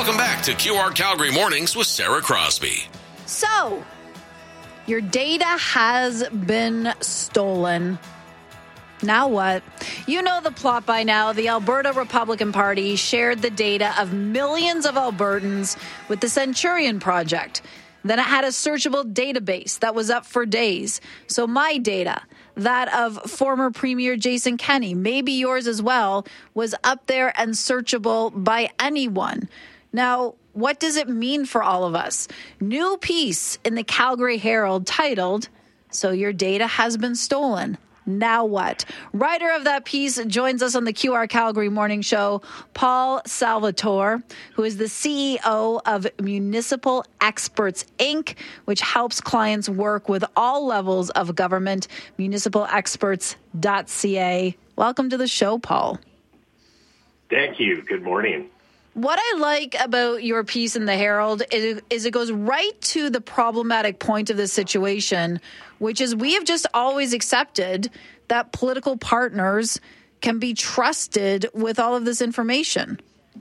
Welcome back to QR Calgary Mornings with Sarah Crosby. So, your data has been stolen. Now what? You know the plot by now. The Alberta Republican Party shared the data of millions of Albertans with the Centurion Project. Then it had a searchable database that was up for days. So my data, that of former Premier Jason Kenney, maybe yours as well, was up there and searchable by anyone. Now, what does it mean for all of us? New piece in the Calgary Herald titled, "So Your Data Has Been Stolen. Now what?" Writer of that piece joins us on the QR Calgary Morning Show, Paul Salvatore, who is the CEO of Municipal Experts, Inc., which helps clients work with all levels of government, municipalexperts.ca. Welcome to the show, Paul. Thank you. Good morning. What I like about your piece in the Herald is it goes right to the problematic point of this situation, which is we have just always accepted that political partners can be trusted with all of this information.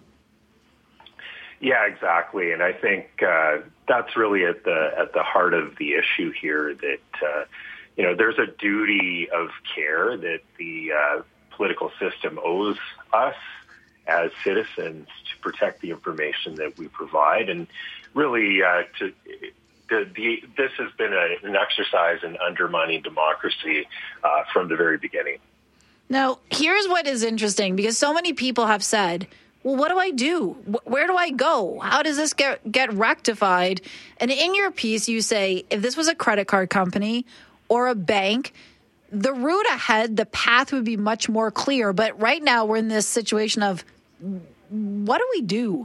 Yeah, exactly. And I think that's really at the heart of the issue here, that, there's a duty of care that the political system owes us as citizens to protect the information that we provide. And really, this has been an exercise in undermining democracy from the very beginning. Now, here's what is interesting, because so many people have said, well, what do I do? Where do I go? How does this get rectified? And in your piece, you say, if this was a credit card company or a bank, the route ahead, the path would be much more clear. But right now we're in this situation of, what do we do?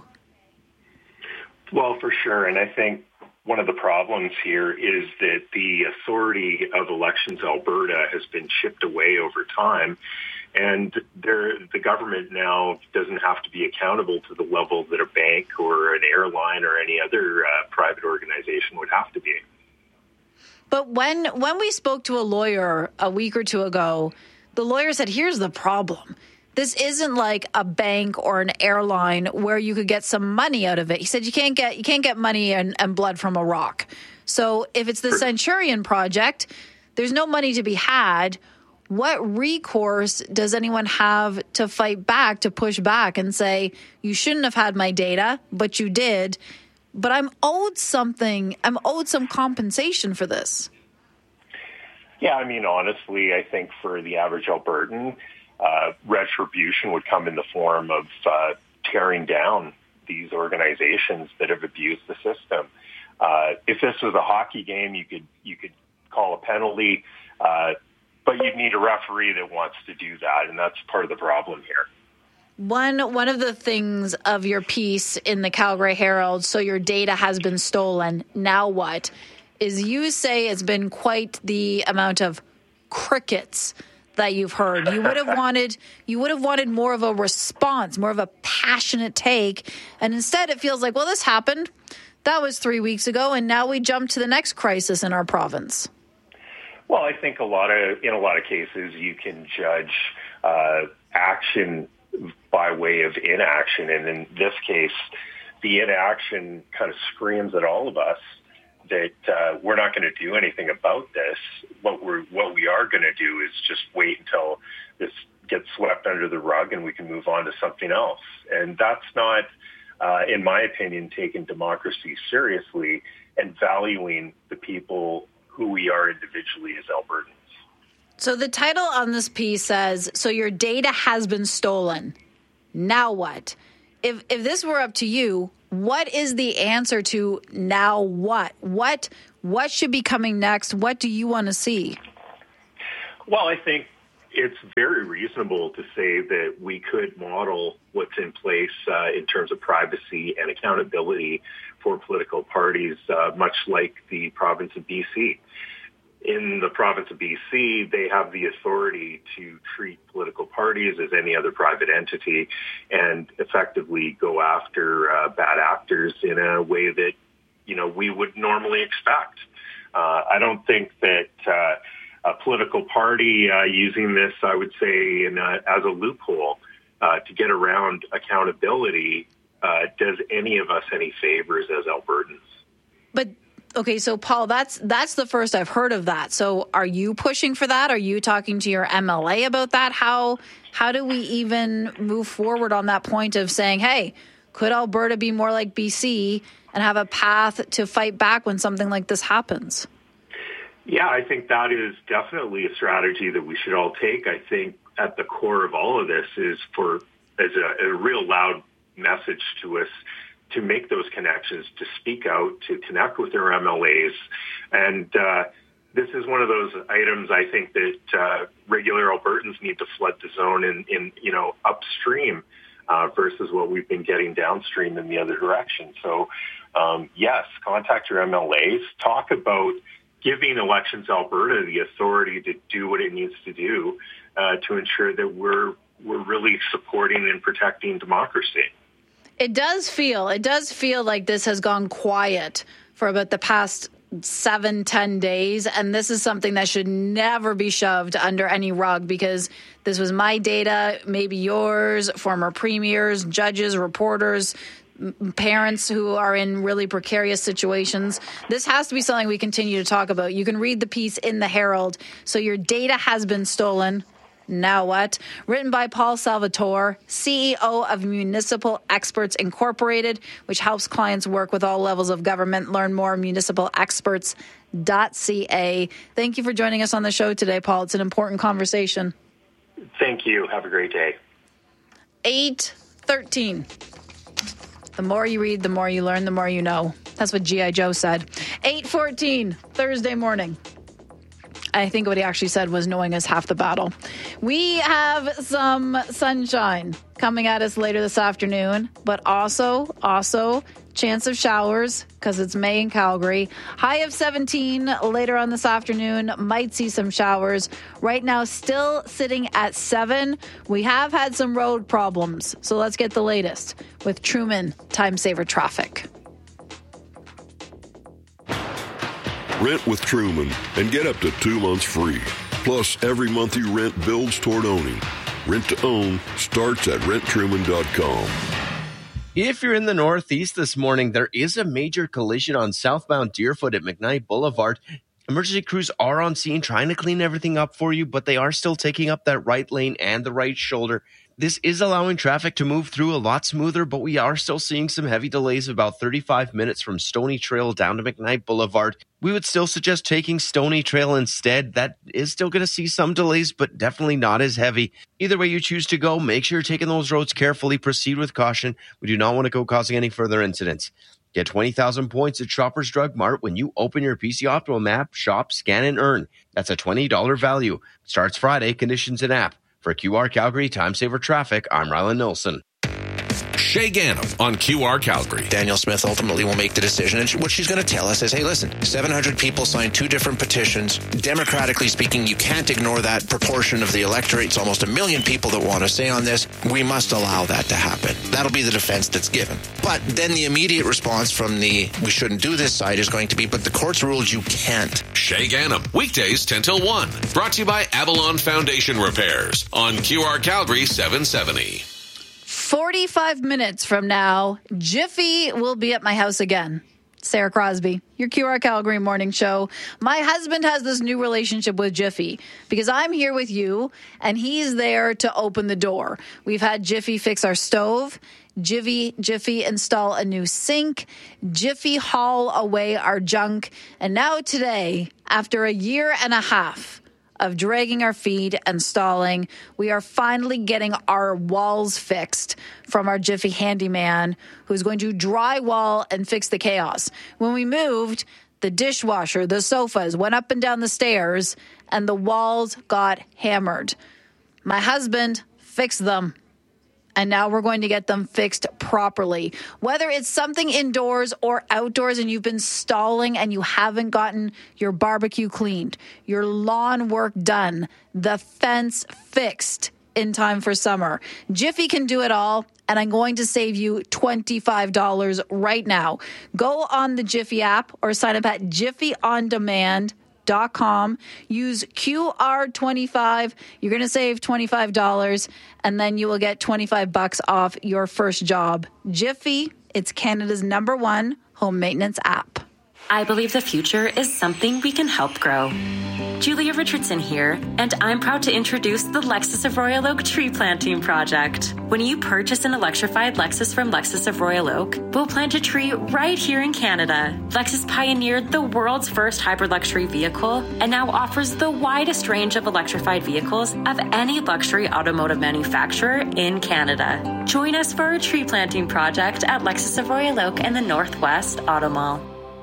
Well, for sure. And I think one of the problems here is that the authority of Elections Alberta has been chipped away over time. And the government now doesn't have to be accountable to the level that a bank or an airline or any other private organization would have to be. But when we spoke to a lawyer a week or two ago, the lawyer said, here's the problem. This isn't like a bank or an airline where you could get some money out of it. He said you can't get money and blood from a rock. So if it's the Centurion Project, there's no money to be had. What recourse does anyone have to fight back, to push back and say, you shouldn't have had my data, but you did, but I'm owed something. I'm owed some compensation for this. Yeah, I mean, honestly, I think for the average Albertan, retribution would come in the form of tearing down these organizations that have abused the system. If this was a hockey game, you could call a penalty, but you'd need a referee that wants to do that, and that's part of the problem here. One of the things of your piece in the Calgary Herald, so your data has been stolen, now what, is you say it's been quite the amount of crickets that you've heard. You would have wanted more of a response, more of a passionate take, and instead it feels like, well, this happened. That was 3 weeks ago, and now we jump to the next crisis in our province. Well, I think in a lot of cases you can judge action by way of inaction, and in this case, the inaction kind of screams at all of us that we're not going to do anything about this. What we are going to do is just wait until this gets swept under the rug and we can move on to something else. And that's not, in my opinion, taking democracy seriously and valuing the people who we are individually as Albertans. So the title on this piece says, so your data has been stolen. Now what? If this were up to you, what is the answer to now what? What should be coming next? What do you want to see? Well, I think it's very reasonable to say that we could model what's in place in terms of privacy and accountability for political parties, much like the province of BC. In the province of BC, they have the authority to treat political parties as any other private entity and effectively go after bad actors in a way that, we would normally expect. I don't think that a political party using this, I would say, as a loophole to get around accountability does any of us any favors as Albertans. But okay, so Paul, that's the first I've heard of that. So are you pushing for that? Are you talking to your MLA about that? How do we even move forward on that point of saying, hey, could Alberta be more like BC and have a path to fight back when something like this happens? Yeah, I think that is definitely a strategy that we should all take. I think at the core of all of this is as a real loud message to us to make those connections, to speak out, to connect with their MLAs. And this is one of those items I think that regular Albertans need to flood the zone in upstream versus what we've been getting downstream in the other direction. So, yes, contact your MLAs. Talk about giving Elections Alberta the authority to do what it needs to do to ensure that we're really supporting and protecting democracy. It does feel like this has gone quiet for about the past 7-10 days, and this is something that should never be shoved under any rug, because this was my data, maybe yours, former premiers, judges, reporters, parents who are in really precarious situations. This has to be something we continue to talk about. You can read the piece in the Herald. So your data has been stolen. Now what? Written by Paul Salvatore, CEO of Municipal Experts Incorporated, which helps clients work with all levels of government. Learn more at municipalexperts.ca. Thank you for joining us on the show today, Paul. It's an important conversation. Thank you. Have a great day. 8:13. The more you read, the more you learn, the more you know. That's what G.I. Joe said. 8:14, Thursday morning. I think what he actually said was knowing is half the battle. We have some sunshine coming at us later this afternoon, but also chance of showers because it's May in Calgary. High of 17 later on this afternoon. Might see some showers. Right now, still sitting at 7. We have had some road problems, so let's get the latest with Truman Time Saver Traffic. Rent with Truman and get up to 2 months free. Plus, every month you rent builds toward owning. Rent to own starts at renttruman.com. If you're in the Northeast this morning, there is a major collision on southbound Deerfoot at McKnight Boulevard. Emergency crews are on scene trying to clean everything up for you, but they are still taking up that right lane and the right shoulder. This is allowing traffic to move through a lot smoother, but we are still seeing some heavy delays about 35 minutes from Stony Trail down to McKnight Boulevard. We would still suggest taking Stony Trail instead. That is still going to see some delays, but definitely not as heavy. Either way you choose to go, make sure you're taking those roads carefully. Proceed with caution. We do not want to go causing any further incidents. Get 20,000 points at Shoppers Drug Mart when you open your PC Optimum app, shop, scan, and earn. That's a $20 value. Starts Friday. Conditions in app. For QR Calgary Time Saver Traffic, I'm Rylan Nilsson. Shay Gannam on QR Calgary. Danielle Smith ultimately will make the decision. And what she's going to tell us is, hey, listen, 700 people signed 2 different petitions. Democratically speaking, you can't ignore that proportion of the electorate. It's almost 1 million people that want to say on this. We must allow that to happen. That'll be the defense that's given. But then the immediate response from the we shouldn't do this side is going to be, but the courts ruled you can't. Shay Gannam, weekdays 10 till 1. Brought to you by Avalon Foundation Repairs on QR Calgary 770. 45 minutes from now, Jiffy will be at my house again. Sarah Crosby, your QR Calgary morning show. My husband has this new relationship with Jiffy because I'm here with you and he's there to open the door. We've had Jiffy fix our stove, Jiffy install a new sink, Jiffy haul away our junk. And now today, after a year and a half of dragging our feet and stalling, we are finally getting our walls fixed from our Jiffy handyman, who's going to drywall and fix the chaos. When we moved, the dishwasher, the sofas went up and down the stairs, and the walls got hammered. My husband fixed them. And now we're going to get them fixed properly. Whether it's something indoors or outdoors and you've been stalling and you haven't gotten your barbecue cleaned, your lawn work done, the fence fixed in time for summer, Jiffy can do it all. And I'm going to save you $25 right now. Go on the Jiffy app or sign up at jiffyondemand.com. Use QR25. You're going to save $25 and then you will get $25 off your first job. Jiffy It's Canada's #1 home maintenance app. I believe the future is something we can help grow. Julia Richardson here, and I'm proud to introduce the Lexus of Royal Oak Tree Planting Project. When you purchase an electrified Lexus from Lexus of Royal Oak, we'll plant a tree right here in Canada. Lexus pioneered the world's first hybrid luxury vehicle and now offers the widest range of electrified vehicles of any luxury automotive manufacturer in Canada. Join us for our tree planting project at Lexus of Royal Oak and the Northwest Auto Mall.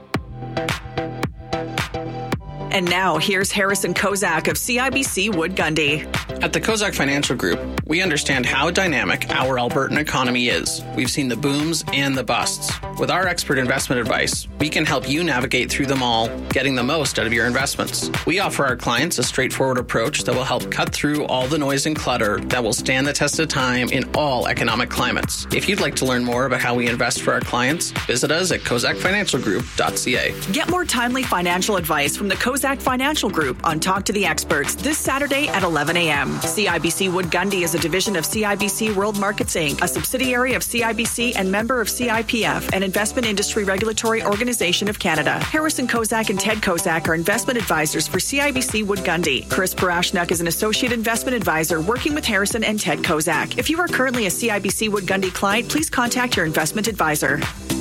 And now, here's Harrison Kozak of CIBC Wood Gundy. At the Kozak Financial Group, we understand how dynamic our Albertan economy is. We've seen the booms and the busts. With our expert investment advice, we can help you navigate through them all, getting the most out of your investments. We offer our clients a straightforward approach that will help cut through all the noise and clutter that will stand the test of time in all economic climates. If you'd like to learn more about how we invest for our clients, visit us at kozakfinancialgroup.ca. Get more timely financial advice from the Kozak Financial Group on Talk to the Experts this Saturday at 11 a.m. CIBC Wood Gundy is a division of CIBC World Markets Inc., a subsidiary of CIBC and member of CIPF, an investment industry regulatory organization of Canada. Harrison Kozak and Ted Kozak are investment advisors for CIBC Wood Gundy. Chris Parashnuk is an associate investment advisor working with Harrison and Ted Kozak. If you are currently a CIBC Wood Gundy client, please contact your investment advisor.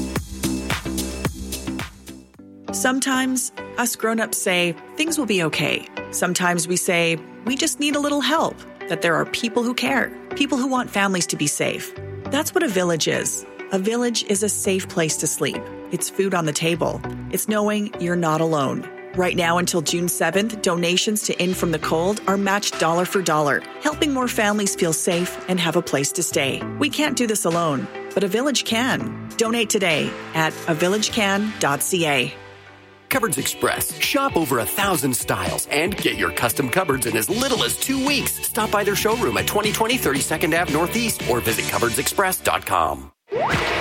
Sometimes us grown-ups say things will be okay. Sometimes we say we just need a little help, that there are people who care, people who want families to be safe. That's what a village is. A village is a safe place to sleep. It's food on the table. It's knowing you're not alone. Right now until June 7th, donations to In From the Cold are matched dollar for dollar, helping more families feel safe and have a place to stay. We can't do this alone, but a village can. Donate today at avillagecan.ca. Cupboards Express. Shop over 1,000 styles and get your custom cupboards in as little as 2 weeks. Stop by their showroom at 2020 32nd Ave Northeast or visit cupboardsexpress.com.